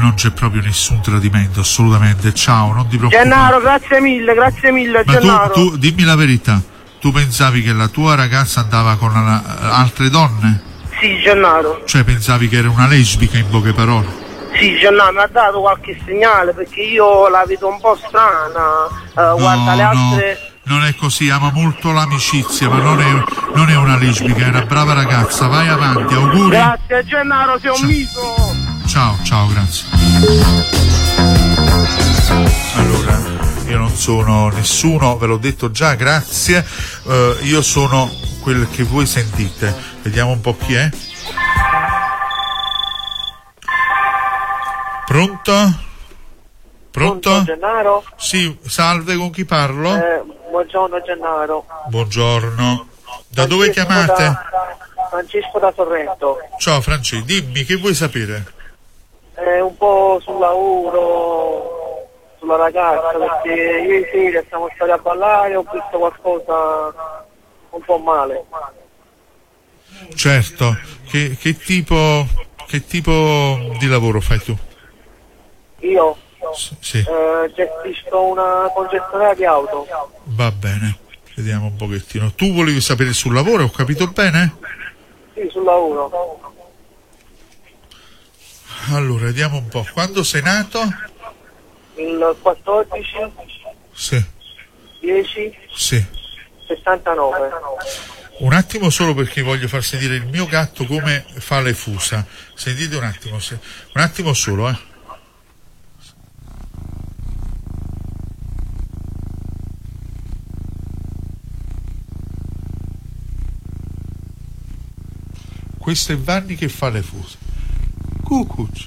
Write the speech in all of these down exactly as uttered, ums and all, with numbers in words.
non c'è proprio nessun tradimento, assolutamente. Ciao, non ti preoccupare. Gennaro, grazie mille, grazie mille, Ma Gennaro. tu, tu dimmi la verità, tu pensavi che la tua ragazza andava con la, altre donne? Sì, Gennaro. Cioè pensavi che era una lesbica, in poche parole? Sì, Gennaro, mi ha dato qualche segnale perché io la vedo un po' strana. Uh, No, guarda, le altre... no. Non è così, ama molto l'amicizia, ma non è, non è una lesbica, è una brava ragazza. Vai avanti, auguri. Grazie, Gennaro, sei un Ciao. mito. Ciao, ciao, grazie. Allora, io non sono nessuno, ve l'ho detto già, grazie. Uh, io sono quel che voi sentite. Vediamo un po' chi è. Pronto? Pronto? Pronto, Gennaro? Sì, salve, con chi parlo? Eh, buongiorno, Gennaro. Buongiorno. Da dove Francesco chiamate? Da, Francesco da Sorrento. Ciao Francesco, dimmi, che vuoi sapere? Eh, un po' sul lavoro, sulla ragazza, perché ieri sera siamo stati a ballare e ho visto qualcosa un po' male. Certo, che, che tipo che tipo di lavoro fai tu? Io S- sì, eh, gestisco una concessionaria di auto. va bene, vediamo un pochettino. Tu volevi sapere sul lavoro, ho capito bene? Sì, sul lavoro. Allora, vediamo un po'. Quando sei nato? Il quattordici Sì, dieci sì. sessantanove. Un attimo solo perché voglio far sentire il mio gatto come fa le fusa. Sentite un attimo, se... un attimo solo, eh. Questo è Vanni che fa le fuse. Cucuc.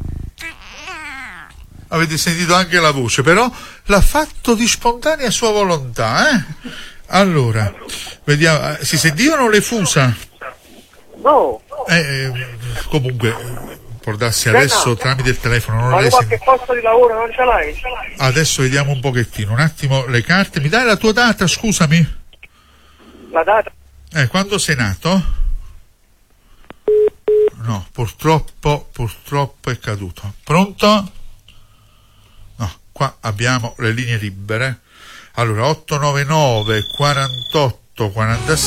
Avete sentito anche la voce, però l'ha fatto di spontanea sua volontà, eh? Allora, vediamo, si sentivano le fusa? No. Eh, eh, comunque, può darsi adesso tramite il telefono non Ma le qualche senti. posto di lavoro non ce l'hai? Adesso vediamo un pochettino, un attimo le carte. Mi dai la tua data, scusami? La data? Eh, quando sei nato? No, purtroppo, purtroppo è caduto. Pronto? No, qua abbiamo le linee libere. Allora, otto nove nove quarantotto quarantasei